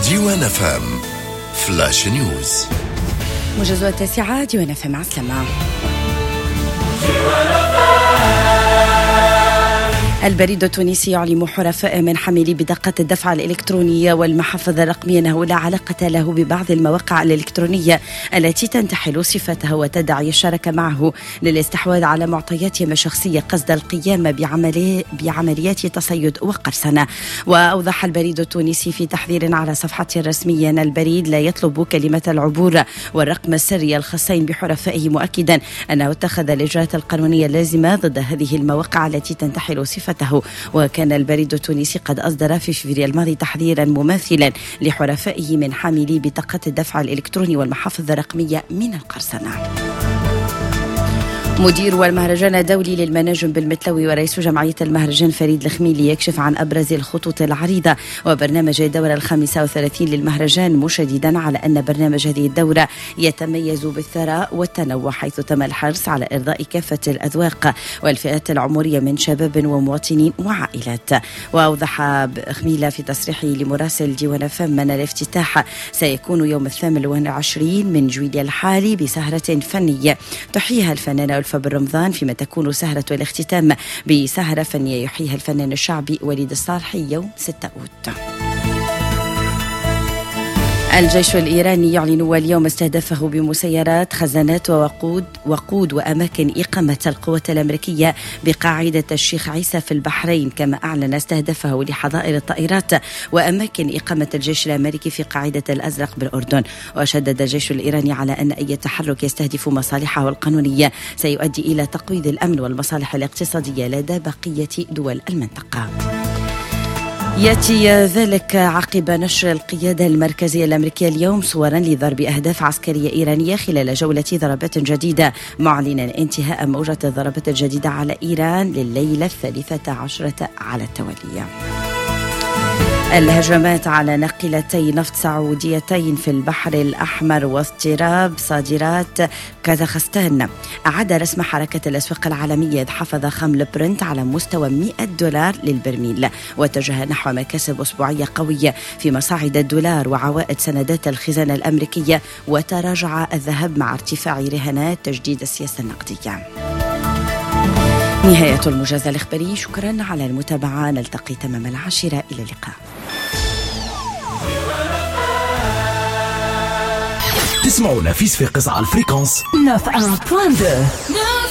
ديوان FM فلاش نيوز. موجز 9 ديوان FM. مع السلامة. البريد التونسي يعلم حرفاء من حاملي بطاقة الدفع الإلكترونية والمحافظ الرقمية أنه لا علاقة له ببعض المواقع الإلكترونية التي تنتحل صفته وتدعي الشراكة معه للاستحواذ على معطياتهم الشخصية قصد القيام بعمليات تصيد وقرصنة. وأوضح البريد التونسي في تحذير على صفحته الرسمية أن البريد لا يطلب كلمة العبور والرقم السري الخاصين بحرفائه، مؤكدا أنه اتخذ الإجراءات القانونية اللازمة ضد هذه المواقع التي تنتحل صفته. وكان البريد التونسي قد أصدر في فبراير الماضي تحذيرا مماثلا لحرفائه من حاملي بطاقة الدفع الإلكتروني والمحافظ الرقمية من القرصنة. مدير المهرجان الدولي للمناجم بالمتلوي ورئيس جمعية المهرجان فريد الخميلي يكشف عن أبرز الخطوط العريضة وبرنامج الدورة 35 للمهرجان، مشددا على أن برنامج هذه الدورة يتميز بالثراء والتنوع، حيث تم الحرص على إرضاء كافة الأذواق والفئات العمرية من شباب ومواطنين وعائلات. وأوضح خميلة في تصريحه لمراسل ديوان FM أن الافتتاح سيكون يوم 28 من جويلية الحالي بسهرة فنية تحييها الفنانة بن رمضان، فيما تكون سهرة الاختتام بسهرة فنية يحييها الفنان الشعبي وليد الصالحي يوم 6 أوت. الجيش الإيراني يعلن اليوم استهدافه بمسيرات خزانات ووقود وأماكن إقامة القوات الأمريكية بقاعدة الشيخ عيسى في البحرين، كما أعلن استهدافه لحظائر الطائرات وأماكن إقامة الجيش الأمريكي في قاعدة الأزرق بالأردن. وشدد الجيش الإيراني على أن أي تحرك يستهدف مصالحه القانونية سيؤدي إلى تقويض الأمن والمصالح الاقتصادية لدى بقية دول المنطقة. يأتي ذلك عقب نشر القيادة المركزية الأمريكية اليوم صورا لضرب أهداف عسكرية إيرانية خلال جولة ضربات جديدة، معلنا انتهاء موجة الضربات الجديدة على إيران لليلة 13 على التوالي. الهجمات على ناقلتي نفط سعوديتين في البحر الأحمر واضطراب صادرات كازاخستان أعاد رسم حركة الأسواق العالمية، إذ حافظ خام البرنت على مستوى $100 للبرميل، واتجه نحو مكاسب أسبوعية قوية في مصاعد الدولار وعوائد سندات الخزانة الأمريكية، وتراجع الذهب مع ارتفاع رهانات تجديد السياسة النقدية. نهاية الموجز الإخباري، شكرا على المتابعة، نلتقي تمام 10. إلى اللقاء. تسمعوا نفيس في قصة على الفريكونس 91.2.